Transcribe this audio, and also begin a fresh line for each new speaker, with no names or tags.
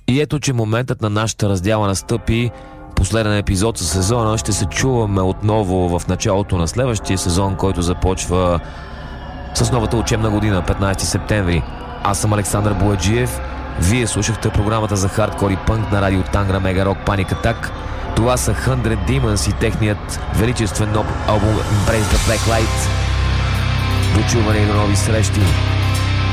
И ето, че моментът на нашата раздяла настъпи. Последен епизод със сезона. Ще се чуваме отново в началото на следващия сезон, който започва с новата учебна година, 15 септември. Аз съм Александър Бояджиев. Вие слушахте програмата за хардкор и пънк на радио Тангра Мега Рок Panic Attack. Това са 100 Demons и техният величествен албум Embrace the Black Light. До чуване и до нови срещи!